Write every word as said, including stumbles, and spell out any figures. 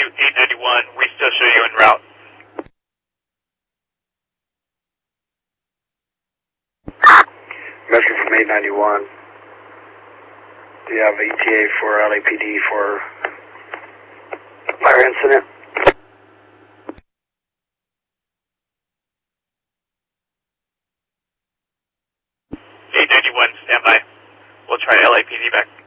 eight ninety-one. We still show you en route. Message from eight ninety-one. Do you have E T A for L A P D for fire incident? eight ninety-one, stand by. We'll try L A P D back.